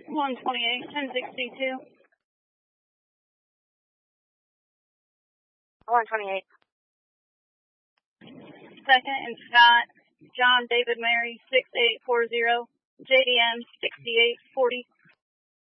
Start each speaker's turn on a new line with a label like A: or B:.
A: 128, 1062.
B: 128.
A: Second and Scott, John David Mary, 6840, JDM 6840.